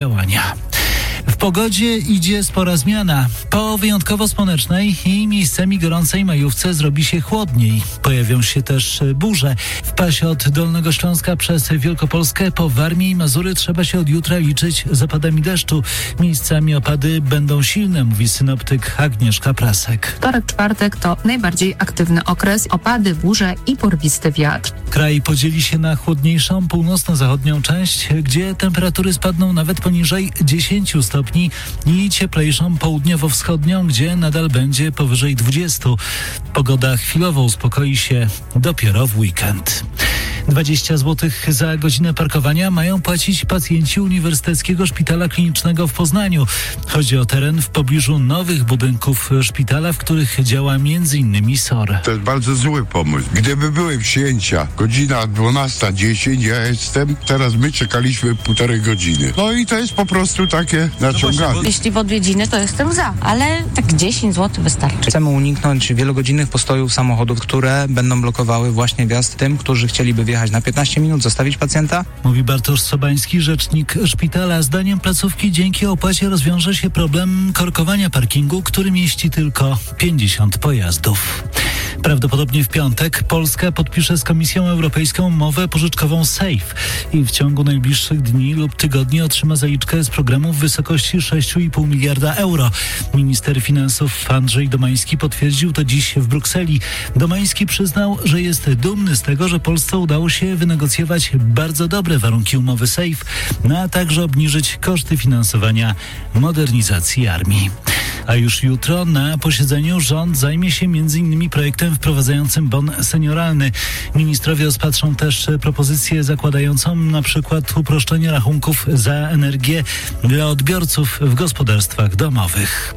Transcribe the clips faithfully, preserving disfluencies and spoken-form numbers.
działania. W pogodzie idzie spora zmiana. Po wyjątkowo słonecznej i miejscami gorącej majówce zrobi się chłodniej. Pojawią się też burze. W pasie od Dolnego Śląska przez Wielkopolskę po Warmię i Mazury trzeba się od jutra liczyć z opadami deszczu. Miejscami opady będą silne, mówi synoptyk Agnieszka Prasek. Wtorek, czwartek to najbardziej aktywny okres. Opady, burze i porwisty wiatr. Kraj podzieli się na chłodniejszą północno-zachodnią część, gdzie temperatury spadną nawet poniżej dziesięć stopni i cieplejszą południowo-wschodnią, gdzie nadal będzie powyżej dwudziestu. Pogoda chwilowo uspokoi się dopiero w weekend. dwadzieścia złotych za godzinę parkowania mają płacić pacjenci Uniwersyteckiego Szpitala Klinicznego w Poznaniu. Chodzi o teren w pobliżu nowych budynków szpitala, w których działa między innymi S O R. To jest bardzo zły pomysł. Gdyby były przyjęcia godzina dwunasta dziesięć, ja jestem, teraz my czekaliśmy półtorej godziny. No i to jest po prostu takie naciągane. Jeśli w odwiedziny, to jestem za, ale tak dziesięć złotych wystarczy. Chcemy uniknąć wielogodzinnych postojów samochodów, które będą blokowały właśnie wjazd tym, którzy chcieliby wjechać na piętnaście minut, zostawić pacjenta. Mówi Bartosz Sobański, rzecznik szpitala. Zdaniem placówki dzięki opłacie rozwiąże się problem korkowania parkingu, który mieści tylko pięćdziesiąt pojazdów. Prawdopodobnie w piątek Polska podpisze z Komisją Europejską umowę pożyczkową SAFE i w ciągu najbliższych dni lub tygodni otrzyma zaliczkę z programu w wysokości sześć i pół miliarda euro. Minister finansów Andrzej Domański potwierdził to dziś w Brukseli. Domański przyznał, że jest dumny z tego, że Polsce udało się wynegocjować bardzo dobre warunki umowy SAFE, no a także obniżyć koszty finansowania modernizacji armii. A już jutro na posiedzeniu rząd zajmie się między innymi projektem wprowadzającym bon senioralny. Ministrowie rozpatrzą też propozycję zakładającą na przykład uproszczenie rachunków za energię dla odbiorców w gospodarstwach domowych.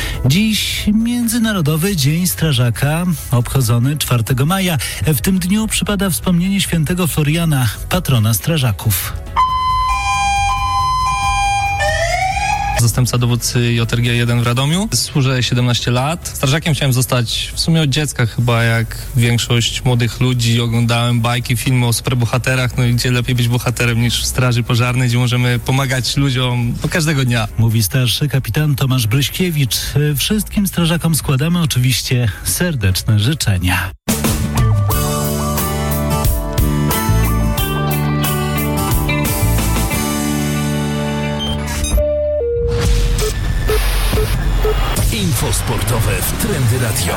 Dziś Międzynarodowy Dzień Strażaka, obchodzony czwartego maja. W tym dniu przypada wspomnienie świętego Floriana, patrona strażaków. Zastępca dowódcy J R G jeden w Radomiu. Służę siedemnaście lat. Strażakiem chciałem zostać w sumie od dziecka chyba, jak większość młodych ludzi. Oglądałem bajki, filmy o superbohaterach, no i gdzie lepiej być bohaterem niż w straży pożarnej, gdzie możemy pomagać ludziom no, każdego dnia. Mówi starszy kapitan Tomasz Bryśkiewicz. Wszystkim strażakom składamy oczywiście serdeczne życzenia. Info sportowe w Trendy Radio.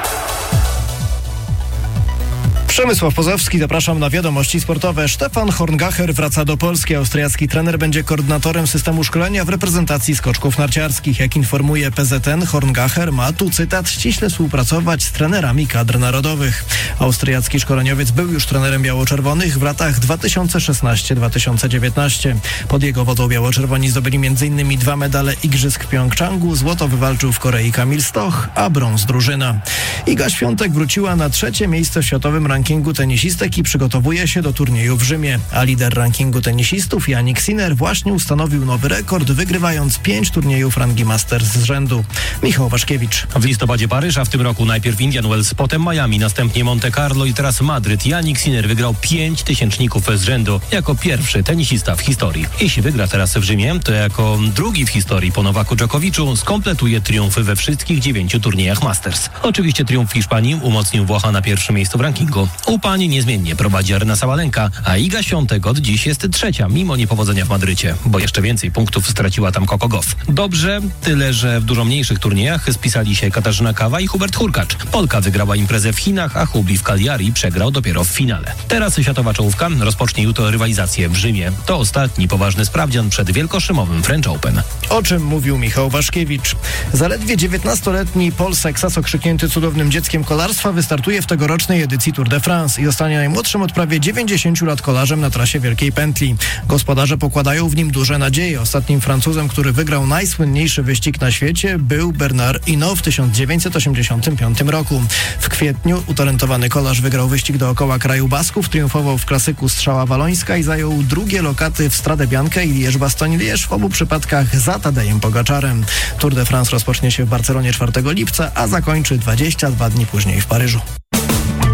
Przemysław Pozowski, zapraszam na wiadomości sportowe. Stefan Horngacher wraca do Polski. Austriacki trener będzie koordynatorem systemu szkolenia w reprezentacji skoczków narciarskich. Jak informuje P Z N, Horngacher ma, tu cytat, ściśle współpracować z trenerami kadr narodowych. Austriacki szkoleniowiec był już trenerem biało-czerwonych w latach dwa tysiące szesnasty do dwa tysiące dziewiętnastego. Pod jego wodą biało-czerwoni zdobyli m.in. dwa medale igrzysk w Pjongczangu, złoto wywalczył w Korei Kamil Stoch, a brąz drużyna. Iga Świątek wróciła na trzecie miejsce w światowym rankingu tenisistek i przygotowuje się do turnieju w Rzymie. A lider rankingu tenisistów Jannik Sinner właśnie ustanowił nowy rekord, wygrywając pięć turniejów rangi Masters z rzędu. Michał Waszkiewicz. W listopadzie Paryż, a w tym roku najpierw Indian Wells, potem Miami, następnie Monte Carlo i teraz Madryt. Jannik Sinner wygrał pięć tysięczników z rzędu jako pierwszy tenisista w historii. Jeśli wygra teraz w Rzymie, to jako drugi w historii po Nowaku Dżokowiczu skompletuje triumfy we wszystkich dziewięciu turniejach Masters. Oczywiście triumf w Hiszpanii umocnił Włocha na pierwszym miejscu w rankingu. U pani niezmiennie prowadzi Aryna Sabalenka, a Iga Świątek od dziś jest trzecia, mimo niepowodzenia w Madrycie, bo jeszcze więcej punktów straciła tam Coco Gauff. Dobrze, tyle że w dużo mniejszych turniejach spisali się Katarzyna Kawa i Hubert Hurkacz. Polka wygrała imprezę w Chinach, a Hubli w Cagliari przegrał dopiero w finale. Teraz światowa czołówka rozpocznie jutro rywalizację w Rzymie. To ostatni poważny sprawdzian przed wielkoszymowym French Open. O czym mówił Michał Waszkiewicz. Zaledwie dziewiętnastoletni Polsek, okrzyknięty cudownym dzieckiem kolarstwa, wystartuje w tegorocznej edycji Tour de France i zostanie najmłodszym od prawie dziewięćdziesięciu lat kolarzem na trasie Wielkiej Pętli. Gospodarze pokładają w nim duże nadzieje. Ostatnim Francuzem, który wygrał najsłynniejszy wyścig na świecie, był Bernard Hinault w tysiąc dziewięćset osiemdziesiątym piątym roku. W kwietniu utalentowany kolarz wygrał wyścig dookoła kraju Basków, triumfował w klasyku Strzała Walońska i zajął drugie lokaty w Stradę Biankę i Liège-Bastogne-Liège, w obu przypadkach za Tadejem Pogaczarem. Tour de France rozpocznie się w Barcelonie czwartego lipca, a zakończy dwadzieścia dwa dni później w Paryżu.